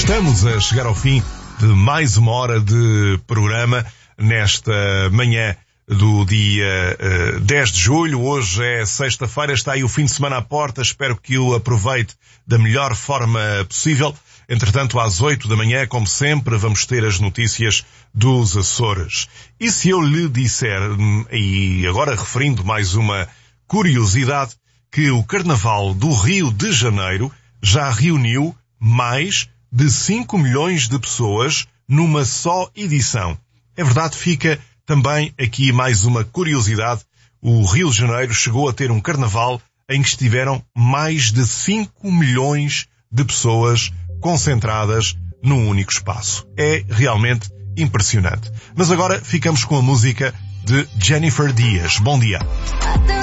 Estamos a chegar ao fim de mais uma hora de programa nesta manhã do dia 10 de julho. Hoje é sexta-feira, está aí o fim de semana à porta. Espero que o aproveite da melhor forma possível. Entretanto, às 8 da manhã, como sempre, vamos ter as notícias dos Açores. E se eu lhe disser, e agora referindo mais uma curiosidade, que o Carnaval do Rio de Janeiro já reuniu mais de 5 milhões de pessoas numa só edição. É verdade, fica também aqui mais uma curiosidade. O Rio de Janeiro chegou a ter um carnaval em que estiveram mais de 5 milhões de pessoas concentradas num único espaço. É realmente impressionante. Mas agora ficamos com a música de Jennifer Dias. Bom dia.